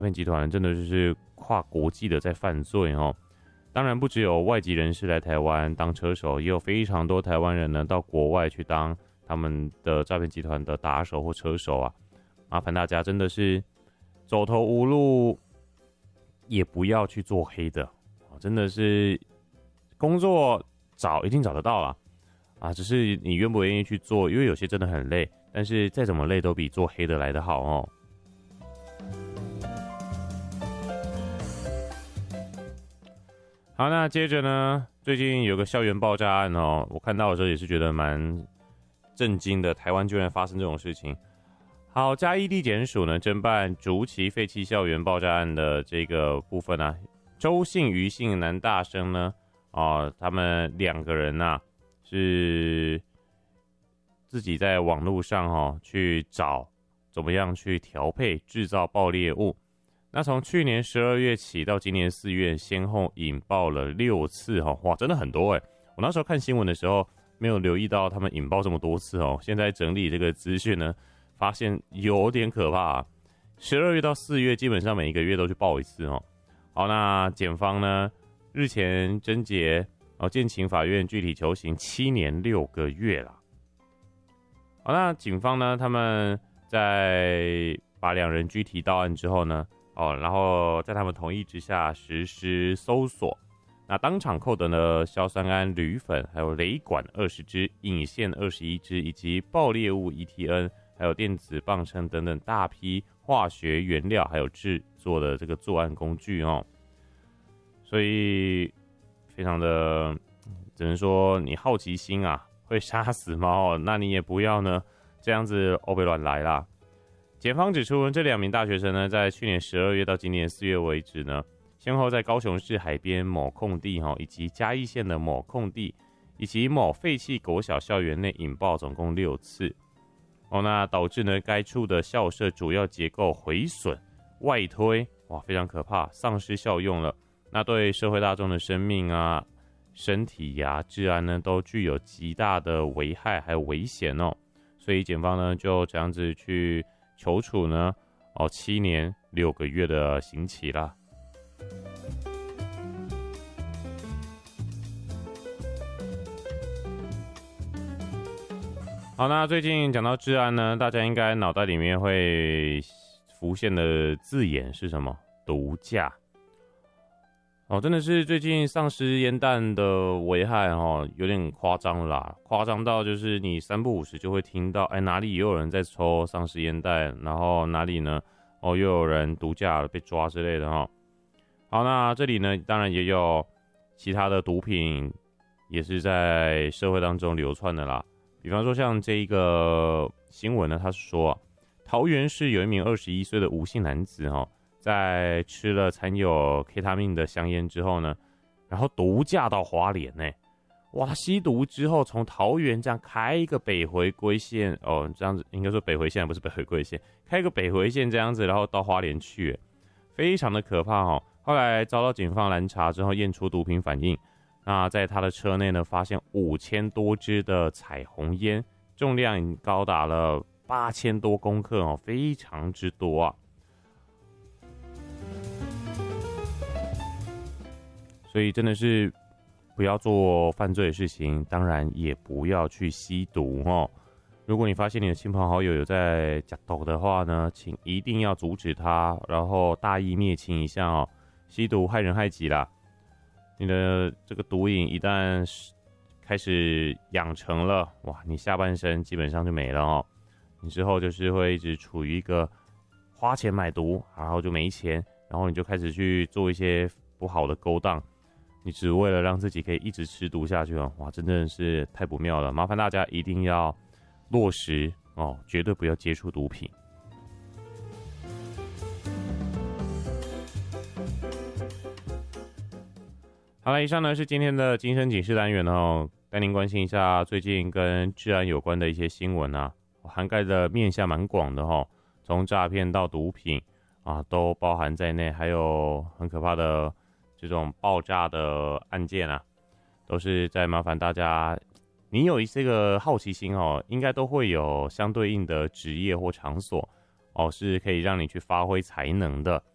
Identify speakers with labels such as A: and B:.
A: 骗集团真的就是跨国际的在犯罪哦。当然不只有外籍人士来台湾当车手，也有非常多台湾人呢到国外去当他们的诈骗集团的打手或车手啊。麻烦大家真的是走投无路，也不要去做黑的，真的是工作一定找得到啦。只是你愿不愿意去做，因为有些真的很累，但是再怎么累都比做黑的来得好哦。好，那接着呢，最近有个校园爆炸案哦，我看到的时候也是觉得蛮震惊的，台湾居然发生这种事情。好，嘉义地检署呢侦办竹崎废弃校园爆炸案的这个部分啊，周姓、余姓男大生呢，他们2个人啊是自己在网络上去找怎么样去调配制造爆裂物。那从去年12月起到今年4月，先后引爆了6次哇，真的很多我那时候看新闻的时候没有留意到他们引爆这么多次现在整理这个资讯呢，发现有点可怕12月到4月基本上每一个月都去爆一次好，那检方呢日前侦结建请法院具体求刑7年6个月啦。好，那警方呢他们在把2人拘提到案之后呢然后在他们同意之下实施搜索，那当场扣得了硝酸铵、铝粉，还有雷管20支、引线21支，以及爆裂物 ETN， 还有电子磅秤等等大批化学原料，还有制作的这个作案工具所以非常的，只能说你好奇心会杀死猫那你也不要呢这样子欧北乱来啦。检方指出，这2名大学生呢，在去年12月到今年4月为止呢，先后在高雄市海边某空地以及嘉义县的某空地，以及某废弃国小校园内引爆总共6次。那导致呢该处的校舍主要结构毁损、外推，非常可怕，丧失效用了。那对社会大众的生命身体治安呢，都具有极大的危害还有危险所以检方呢就这样子去求处呢7年6个月的刑期啦。好，那最近讲到治安呢，大家应该脑袋里面会浮现的字眼是什么？毒驾。真的是最近丧尸烟弹的危害有点夸张啦，夸张到就是你3不5时就会听到哪里又有人在抽丧尸烟弹，然后哪里呢又有人毒驾被抓之类的好，那这里呢当然也有其他的毒品也是在社会当中流窜的啦。比方说像这一个新闻呢，他说桃园市有一名21岁的吴姓男子在吃了含有 K 他命的香烟之后呢，然后毒驾到花莲他吸毒之后从桃园这样开一个北回归线这样子应该说北回线不是北回归线，开一个北回线这样子，然后到花莲去非常的可怕后来遭到警方拦查之后验出毒品反应，那在他的车内呢发现5000多支的彩虹烟，重量已经高达了8000多公克非常之多所以真的是不要做犯罪的事情，当然也不要去吸毒如果你发现你的亲朋好友有在吸毒的话呢，请一定要阻止他，然后大义灭亲一下吸毒害人害己啦。你的这个毒瘾一旦开始养成了，你下半身基本上就没了你之后就是会一直处于一个花钱买毒，然后就没钱，然后你就开始去做一些不好的勾当，你只为了让自己可以一直吃毒下去真的是太不妙了。麻烦大家一定要落实绝对不要接触毒品。好了，以上呢是今天的今生警示单元带您关心一下最近跟治安有关的一些新闻涵盖的面向蛮广的从诈骗到毒品都包含在内，还有很可怕的这种爆炸的案件都是在麻烦大家，你有这个好奇心应该都会有相对应的职业或场所是可以让你去发挥才能的。